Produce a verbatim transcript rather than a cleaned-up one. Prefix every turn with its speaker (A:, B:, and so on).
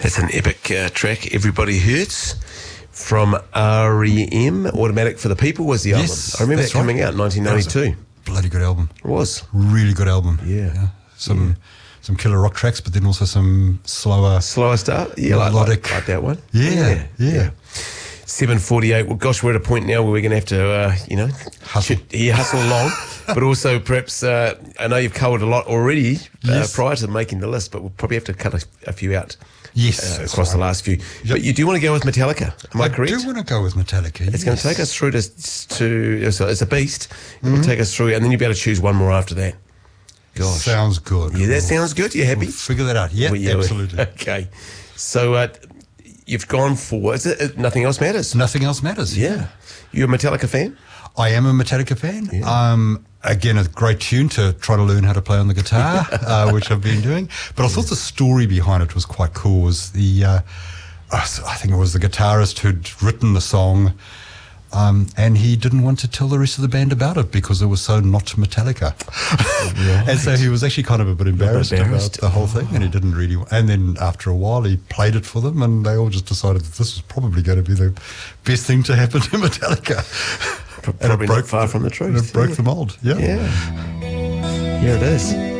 A: That's an epic uh, track. Everybody Hurts from R E M. Automatic for the People was the album.
B: Yes,
A: I remember that
B: that's right.
A: coming out in nineteen ninety-two.
B: Bloody good album.
A: It was.
B: Really good album.
A: Yeah.
B: Some
A: Yeah.
B: some killer rock tracks, but then also some slower,
A: Slower start? Yeah, like,
B: melodic.
A: like, like that one.
B: Yeah, yeah.
A: seven forty-eight. Well, gosh, we're at a point now where we're going to have to, uh, you know,
B: Hustle.
A: ch- yeah, hustle along. But also perhaps, uh, I know you've covered a lot already uh,
B: Yes.
A: prior to making the list, but we'll probably have to cut a, a few out.
B: Yes,
A: Uh,
B: that's
A: across the
B: right.
A: last few. But you do want to go with Metallica, am I,
B: I
A: correct?
B: do want to go with Metallica.
A: It's going to take us through to, to it's, a, it's a beast. It will take us through, and then you'll be able to choose one more after that. Gosh.
B: Sounds good.
A: Yeah, that
B: We'll-
A: sounds good. You happy?
B: We'll figure that out. Yeah,
A: Well, yeah,
B: absolutely.
A: Okay. So uh, you've gone for, is it, uh, Nothing Else Matters?
B: Nothing else matters.
A: Yeah. You're a Metallica fan?
B: I am a Metallica fan.
A: Yeah.
B: Um, again, a great tune to try to learn how to play on the guitar, uh, which I've been doing. But I thought the story behind it was quite cool. Was the uh, I think it was the guitarist who'd written the song, um, and he didn't want to tell the rest of the band about it because it was so not Metallica.
A: Right.
B: And so he was actually kind of a bit embarrassed,
A: embarrassed.
B: about the whole thing, and he didn't really. And then after a while, he played it for them, and they all just decided that this was probably going to be the best thing to happen to Metallica.
A: Probably
B: broke
A: not far from the truth.
B: And it broke
A: yeah.
B: the mold. Yeah.
A: Yeah. Here it is.